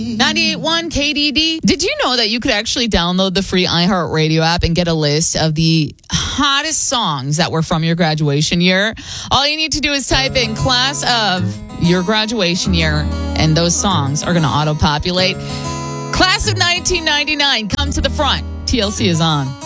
98.1 KDD. Did you know that you could actually download the free iHeartRadio app and get a list of the hottest songs that were from your graduation year? All you need to do is type in class of your graduation year, and those songs are going to auto-populate. Class of 1999, come to the front. TLC is on.